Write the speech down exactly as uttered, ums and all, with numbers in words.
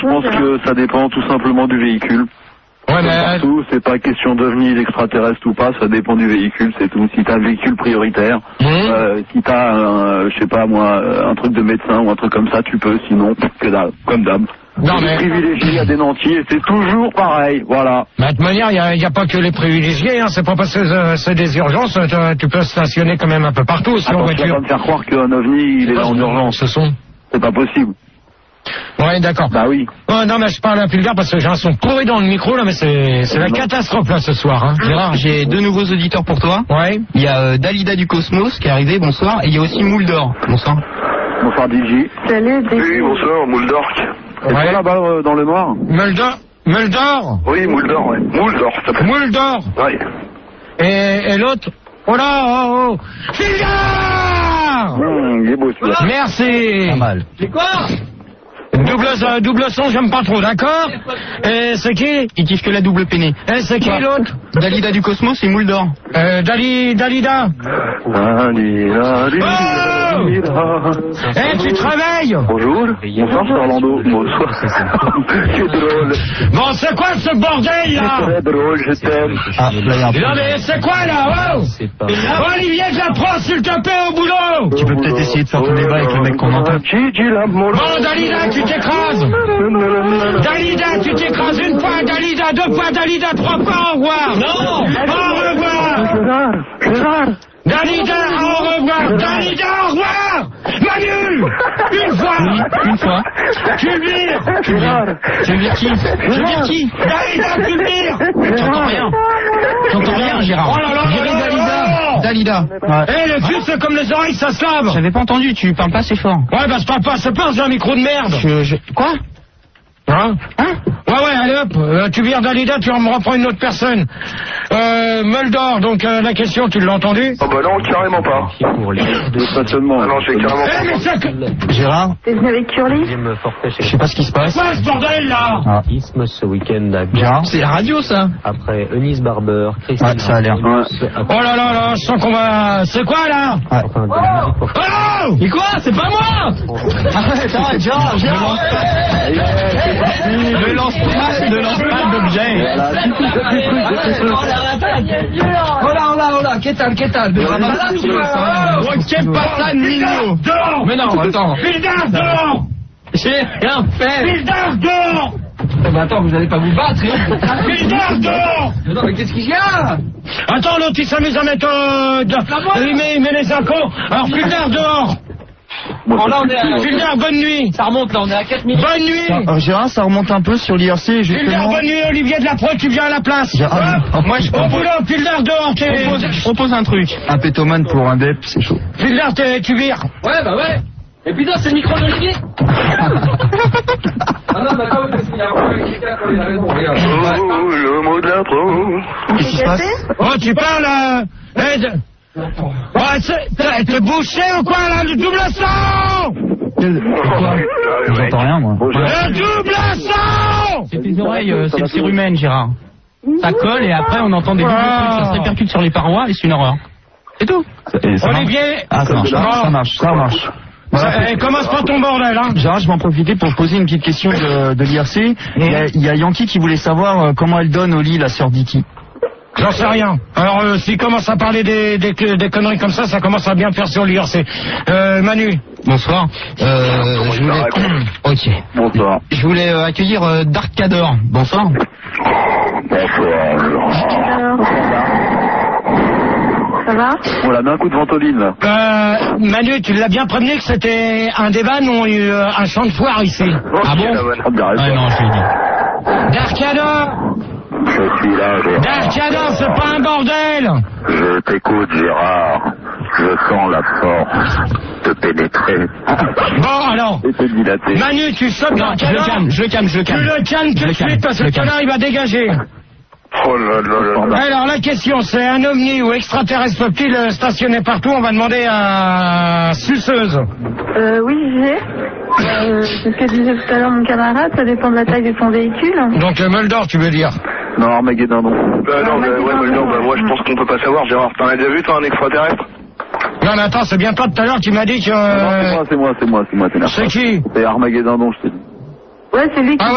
Je pense que ça dépend tout simplement du véhicule. Ouais, mais... Partout, c'est pas question d'ovni, d'extraterrestre ou pas, ça dépend du véhicule, c'est tout. Si t'as un véhicule prioritaire, mmh. euh, si t'as un, je sais pas moi, un truc de médecin ou un truc comme ça, tu peux, sinon, que dalle, comme d'hab. Non, mais... privilégiés à des nantis et c'est toujours pareil, voilà. Mais de toute manière, il n'y a, a pas que les privilégiés, hein. C'est pas parce que euh, c'est des urgences, tu peux stationner quand même un peu partout aussi en voiture. Tu vas pas me faire croire qu'un ovni, il est là en urgence. Ce sont. C'est pas possible. Ouais, d'accord. Bah oui. Oh, non, mais je parle un peu gars parce que j'ai un son pourri dans le micro, là, mais c'est, c'est la catastrophe, là, ce soir, hein. Gérard, j'ai deux nouveaux auditeurs pour toi. Ouais. Il y a euh, Dalida du Cosmos qui est arrivé, bonsoir. Et il y a aussi Mouldor. Bonsoir. Bonsoir, D J. Salut, D J. Oui, bonsoir, Mouldor. Et ouais. Là-bas, euh, dans le noir Muldor Muldor Oui, Mouldor, ouais. Mouldor, ça s'appelle. Mouldor Ouais. Et, et l'autre Oh là, oh, oh Fildar Mmh, il est beau, celui-là. Merci. Pas mal. C'est quoi Double, euh, double son, j'aime pas trop, d'accord. Et c'est qui? Il kiffe que la double peinée. Et c'est qui l'autre? Dalida du Cosmos et Mouldor. Euh, Dali, Dalida. Dalida, oh Eh, tu travailles? Bonjour. Bonsoir, c'est Orlando. Bonsoir. C'est drôle. Bon, c'est quoi ce bordel, là? C'est très drôle, je t'aime. Ah, là, y a un peu. Non, mais c'est quoi, là? Oh Olivier, j'apprends, s'il te plaît, au boulot. Tu peux peut-être essayer de faire ton débat avec le mec qu'on entend. Bon, Dalida, tu t'écrases. Dalida, tu t'écrases une fois, Dalida, deux fois, Dalida, trois fois, au revoir. Non. Au revoir. Gérard, Gérard. Dalida, au revoir. Dalida, au revoir. Manu, une fois. Oui, une fois. Tu le vires. Tu le vires. Tu le vires qui? Tu le vires qui? Dalida, tu le vires. J'entends rien. J'entends rien, Gérard. Oh là là là là là. Dalida. Eh, le cul, c'est comme les oreilles, ça se lave. J'avais pas entendu, tu parles pas assez fort. Ouais, bah, je parle pas assez fort, j'ai un micro de merde. Je, je... Quoi? Hein? Hein? Ouais, ouais, allez hop, euh, tu vires Dalida, tu me reprends une autre personne. Euh, Muldor, donc euh, la question, tu l'as entendu? Oh bah non, carrément pas. De stationnement. Ah non, j'ai carrément Eh, mais ça que... Gérard? T'es venu avec Curly? Je sais pas ce qui se passe. C'est quoi ce bordel, là? Ah. Isthme ce week-end à Gérard? C'est la radio, ça? Après Eunice Barber, Christine. Ouais, ça a l'air. Ouais. Oh là là là, je sens qu'on va... C'est quoi, là? Ouais. Enfin, de la musique pour... Oh! Et quoi? C'est pas moi! Arrête, arrête, Gérard, Gérard! Ne lance pas, ne lance pas d'objet. Hola, hola, hola, qu'est-ce que qu'est-ce que Oh, qu'est pas ça, Nino? Dehors! Mais non, attends. Fildar, dehors! J'ai rien fait. Fildar, dehors! Mais attends, vous allez pas vous battre, hein? Fildar, dehors! Non, mais qu'est-ce qu'il y a? Attends, l'autre, il s'amuse à mettre... Euh, de... Il met, il met les infos. Alors, Fildar, dehors! Bon, là, on est à... Fildar, bonne nuit! Ça remonte, là, on est à quatre minutes. Bonne nuit! Alors, Gérard, ça remonte un peu sur l'I R C, Fildar, justement. bonne nuit, Olivier de la Pro, tu viens à la place. Gérard, hein? moi, je Au boulot, Fildar, dehors, t'es... Je propose, je propose un truc. Un pétomane pour un dep, c'est chaud. Fildar, t'es, tu vires. Ouais, bah ouais. Et putain, c'est le micro d'Olivier. Ah non, bah attends, parce qu'il y a un quelqu'un qui a raison, regarde. Oh, le mot de la pro. Qu'est-ce qui se passe? Oh, tu parles, euh... eh, de... Oh, t'es, t'es bouché ou quoi, là, le double son? Quoi? J'entends rien, moi. Le double son! C'est tes oreilles, euh, c'est le cérumen, Gérard. Ça colle et après on entend des doubles trucs, ça se répercute sur les parois et c'est une horreur. C'est tout. Olivier. Ah, ça marche, ça marche, ça marche. Voilà. Eh, commence pas ton bordel, hein. Gérard, je vais en profiter pour poser une petite question de, de l'I R C. Il y, a, il y a Yankee qui voulait savoir euh, comment elle donne au lit la sœur d'Iki. J'en sais rien. Alors, euh, s'il commence à parler des, des, des conneries comme ça, ça commence à bien faire sur l'I R C. Euh, Manu. Bonsoir. Euh, je voulais... Ok. Bonsoir. Je voulais euh, accueillir euh, Dark Cador. Bonsoir. Bonsoir. Ça va? On l'a mis un coup de ventoline, là. Euh, Manu, tu l'as bien prévenu que c'était un débat, non, euh, un champ de foire ici. Ah bon? Ah non, je l'ai dit. Darkador! Je suis là, Gérard. Darkador, c'est pas un bordel! Je t'écoute, Gérard. Je sens la force te pénétrer. Bon, alors. Et te dilater. Manu, tu sautes Non, je le calme, je le calme, je le Tu calme. le calmes tout de suite parce que le connard, il va dégager. Oh là là là là. Alors, la question, c'est un ovni ou extraterrestre peut-il stationner partout? On va demander à Suceuse. Euh, oui, j'ai. Euh, c'est ce que disait tout à l'heure mon camarade, ça dépend de la taille de ton véhicule. Donc, euh, Muldor, tu veux dire? Non, Armageddon, non. Bah non, bah, ouais, Muldor, bah moi je pense qu'on peut pas savoir, Gérard. T'en as déjà vu, toi, un extraterrestre? Non, mais attends, c'est bien toi tout à l'heure qui m'a dit que... Non, c'est moi, c'est moi, c'est moi, c'est moi, t'es C'est qui? C'est Armageddon, je t'ai dit. Ouais, c'est lui qui... Ah